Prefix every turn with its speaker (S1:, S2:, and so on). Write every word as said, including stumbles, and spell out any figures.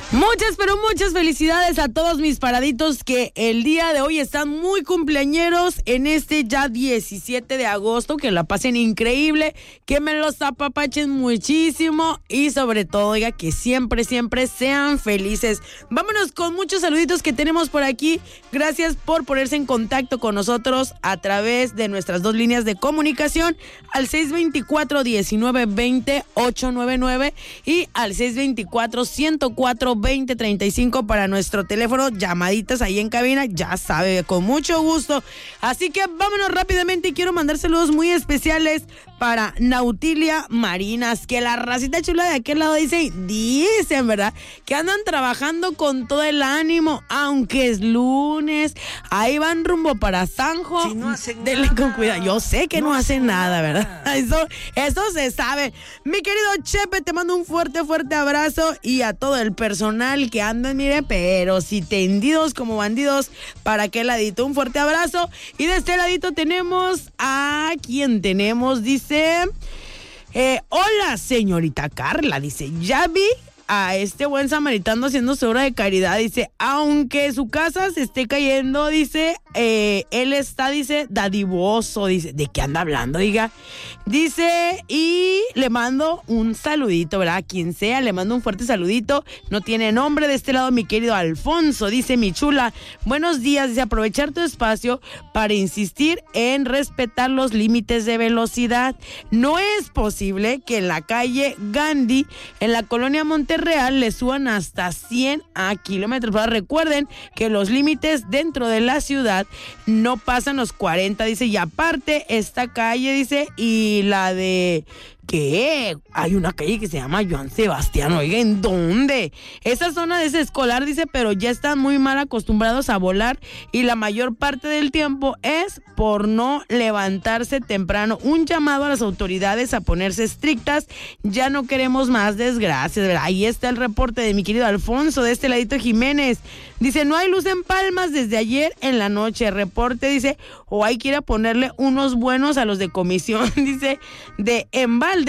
S1: Muchas, pero muchas felicidades a todos mis paraditos que el día de hoy están muy cumpleañeros en este ya diecisiete de agosto. Que la pasen increíble, que me los apapachen muchísimo y sobre todo, oiga, que siempre, siempre sean felices. Vámonos con muchos saluditos que tenemos por aquí. Gracias por ponerse en contacto con nosotros a través de nuestras dos líneas de comunicación al seis veinticuatro, diecinueve veinte, ochocientos noventa y nueve y al seis veinticuatro, ciento cuatro, veinte treinta y cinco para nuestro teléfono. Llamaditas ahí en cabina, ya sabe, con mucho gusto. Así que vámonos rápidamente y quiero mandar saludos muy especiales para Nautilia Marinas, que la racita chula de aquel lado dice, dicen, ¿verdad? Que andan trabajando con todo el ánimo, aunque es lunes. Ahí van rumbo para Sanjo.
S2: Si no hacen
S1: Denle
S2: nada.
S1: con cuidado. Yo sé que no,
S2: No
S1: hacen
S2: hacen
S1: nada,
S2: nada.
S1: ¿verdad? Eso, eso se sabe. Mi querido Chepe, te mando un fuerte, fuerte abrazo y a todo el personal que andan, mire, pero si tendidos como bandidos, para aquel ladito, un fuerte abrazo. Y de este ladito tenemos a quien tenemos, dice, eh, hola señorita Carla, dice, ya vi a este buen samaritano haciendo su obra de caridad, dice, aunque su casa se esté cayendo, dice, eh, él está, dice, dadivoso, dice, ¿de qué anda hablando, diga? Dice, y le mando un saludito, ¿verdad? A quien sea, le mando un fuerte saludito, no tiene nombre. De este lado, mi querido Alfonso, dice, mi chula, buenos días, dice, aprovechar tu espacio para insistir en respetar los límites de velocidad. No es posible que en la calle Gandhi, en la colonia Monterreal, le suban hasta cien a kilómetros por hora. Recuerden que los límites dentro de la ciudad no pasan los cuarenta, dice, y aparte, esta calle, dice, y la de... ¿Qué? Hay una calle que se llama Joan Sebastián, oiga, ¿en dónde? Esa zona es escolar, dice, pero ya están muy mal acostumbrados a volar y la mayor parte del tiempo es por no levantarse temprano. Un llamado a las autoridades a ponerse estrictas, ya no queremos más desgracias, ¿verdad? Ahí está el reporte de mi querido Alfonso, de este ladito Jiménez. Dice, no hay luz en Palmas desde ayer en la noche. Reporte, dice, o hay que ir a ponerle unos buenos a los de comisión, dice, de Embal